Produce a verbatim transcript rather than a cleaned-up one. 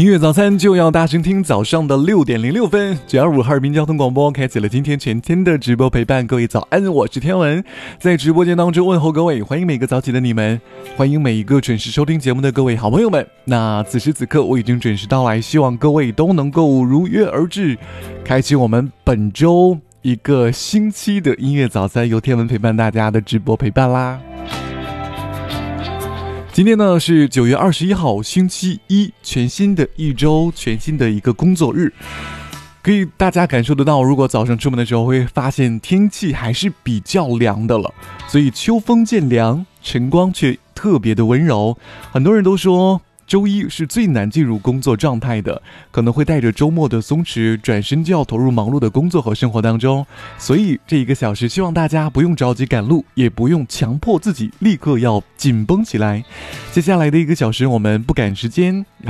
音乐早餐就要大声听，早上的六点零六分，九二五哈尔滨交通广播开启了今天全天的直播陪伴。各位早安，我是天文，在直播间当中问候各位，欢迎每个早起的你们，欢迎每一个准时收听节目的各位好朋友们。那此时此刻我已经准时到来，希望各位都能够如约而至，开启我们本周一个星期的音乐早餐，由天文陪伴大家的直播陪伴啦。今天呢是九月二十一号星期一，全新的一周，全新的一个工作日，可以大家感受得到，如果早上出门的时候会发现天气还是比较凉的了，所以秋风渐凉，晨光却特别的温柔。很多人都说周一是最难进入工作状态的，可能会带着周末的松弛，转身就要投入忙碌的工作和生活当中。所以这一个小时，希望大家不用着急赶路，也不用强迫自己立刻要紧绷起来。接下来的一个小时，我们不赶时间，